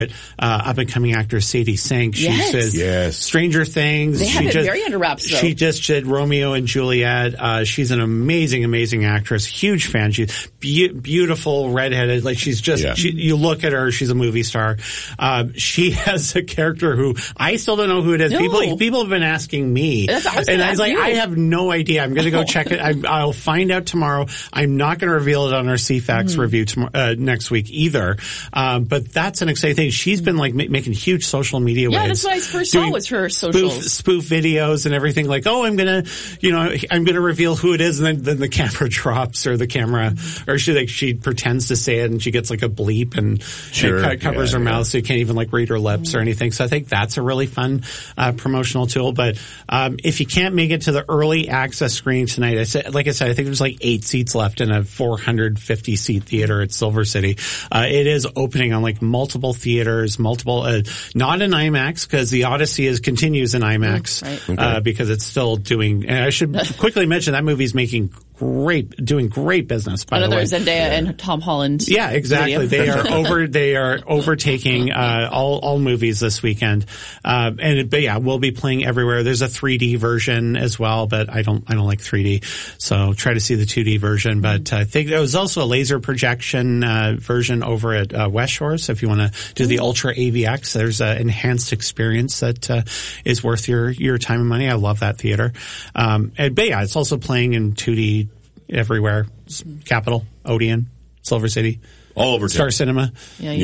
up-and-coming actress Sadie Sink. She says Stranger Things. They have it very under wraps, though. She just did Romeo and Juliet. She's an amazing, amazing actress. Huge fan. She's beautiful, redheaded. Like she's just, you look at her, she's a movie star. She has a character who I still don't know who it is. No. People have been asking me. And I was like, I have no idea. I'm going to go check it. I'll find out tomorrow. I'm not going to reveal it on our CFAX review next week either. But that's an exciting thing. She's been like making huge social media waves. Yeah, that's what I first saw was her socials. Spoof videos and everything like, I'm going to reveal who it is. And then the camera drops or the camera, or she pretends to say it and she gets like a bleep and covers her mouth so you can't even like read her lips or anything. So I think that's a really fun, promotional tool. But, if you can't make it to the early access screening tonight, I think there's like 8 seats left in a 450 seat theater at Silver City. It is opening on like multiple theaters, not in IMAX because the Odyssey continues in IMAX, because it's still doing, and I should quickly mention that movie's doing great business, by the way. Another Zendaya and Tom Holland. Yeah, exactly. Video. They are overtaking, all movies this weekend. We'll be playing everywhere. There's a 3D version as well, but I don't like 3D. So try to see the 2D version. But I think there was also a laser projection, version over at, West Shore. So if you want to do the Ultra AVX, there's an enhanced experience that, is worth your time and money. I love that theater. It's also playing in 2D everywhere. Capitol, Odeon, Silver City, all over Star town. Cinema.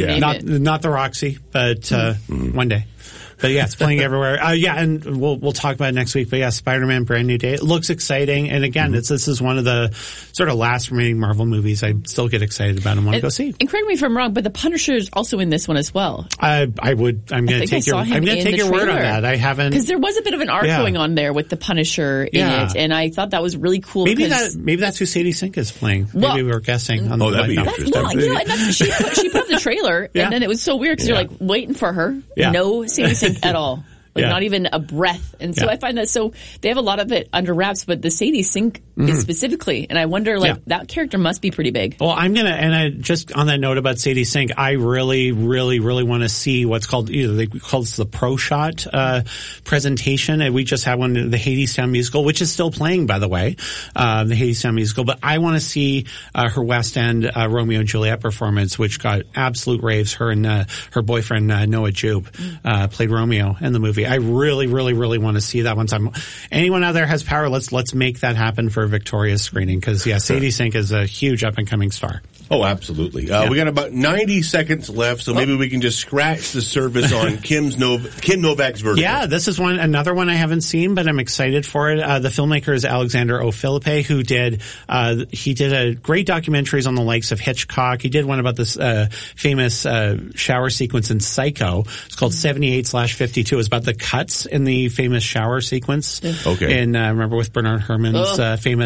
Not the Roxy, but one day. But yeah, it's playing everywhere. And we'll talk about it next week. But yeah, Spider-Man Brand New Day. It looks exciting. And again, this is one of the sort of last remaining Marvel movies I still get excited about and want to go see. And correct me if I'm wrong, but the Punisher is also in this one as well. I'm going to take your word on that. I haven't, because there was a bit of an arc going on there with the Punisher in it, and I thought that was really cool. Maybe that's who Sadie Sink is playing. Maybe we were guessing on that'd be interesting. She put up the trailer, and then it was so weird because you're like waiting for her. Yeah. No Sadie Sink at all. Not even a breath. And so I find that, so they have a lot of it under wraps, but the Sadie Sink is specifically, and I wonder, that character must be pretty big. Well, just on that note about Sadie Sink, I really, really, really want to see what's called, they call this the Pro Shot, presentation. And we just had one, the Hadestown musical, which is still playing, by the way, the Hadestown musical. But I want to see, her West End, Romeo and Juliet performance, which got absolute raves. Her and, her boyfriend, Noah Jupe, played Romeo in the movie. I really, really, really want to see that one time. Anyone out there has power. Let's make that happen for Victoria's screening because Sadie Sink is a huge up and coming star. Oh, absolutely. We got about 90 seconds left, so maybe we can just scratch the surface on Kim Novak's Vertigo. Yeah, this is another one I haven't seen, but I'm excited for it. The filmmaker is Alexander O'Philippe, who did a great documentaries on the likes of Hitchcock. He did one about this famous shower sequence in Psycho. It's called 78/52. It's about the cuts in the famous shower sequence. Okay. And remember with Bernard Herrmann's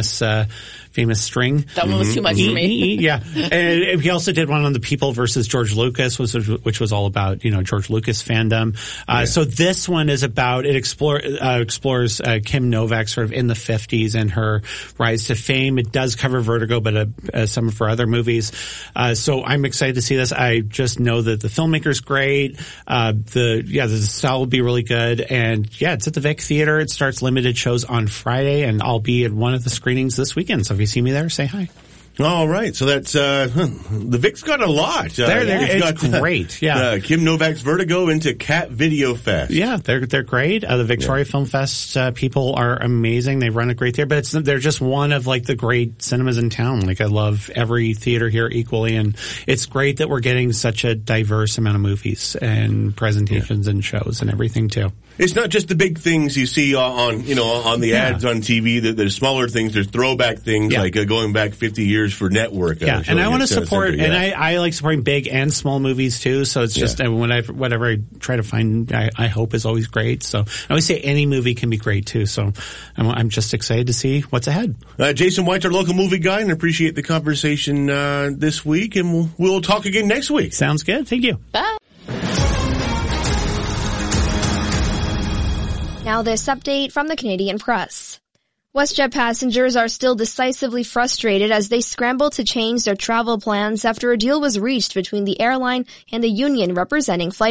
famous string. That one was too much for me. Yeah. And he also did one on the People versus George Lucas, which was all about, George Lucas fandom. So this one is about, it explores Kim Novak sort of in the 50s and her rise to fame. It does cover Vertigo, but some of her other movies. So I'm excited to see this. I just know that the filmmaker's great. The style will be really good. And it's at the Vic Theater. It starts limited shows on Friday, and I'll be at one of the screenings this weekend. So if you see me there, say hi. All right, so that's the Vic's got a lot. It's great. Yeah, Kim Novak's Vertigo into Cat Video Fest. Yeah, they're great. The Victoria Film Fest people are amazing. They run a great theater, but they're just one of like the great cinemas in town. Like I love every theater here equally, and it's great that we're getting such a diverse amount of movies and presentations and shows and everything too. It's not just the big things you see on the ads on TV. There's smaller things. There's throwback things like going back 50 years for network. And I want to support, and I like supporting big and small movies too. So it's just whatever I try to find, I hope is always great. So I always say any movie can be great too. So I'm just excited to see what's ahead. Jason White's our local movie guy, and appreciate the conversation this week. And we'll talk again next week. Sounds good. Thank you. Bye. Now this update from the Canadian Press. WestJet passengers are still decisively frustrated as they scramble to change their travel plans after a deal was reached between the airline and the union representing flight